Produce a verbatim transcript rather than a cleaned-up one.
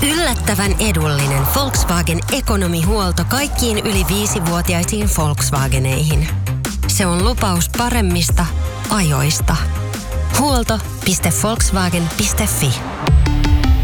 Yllättävän edullinen Volkswagen Economy-huolto kaikkiin yli viisivuotiaisiin Volkswageneihin. Se on lupaus paremmista ajoista. Huolto piste volkswagen piste fi